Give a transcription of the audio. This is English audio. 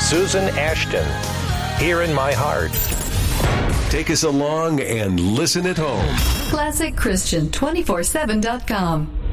Susan Ashton, Here in My Heart. Take us along and listen at home. ClassicChristian247.com.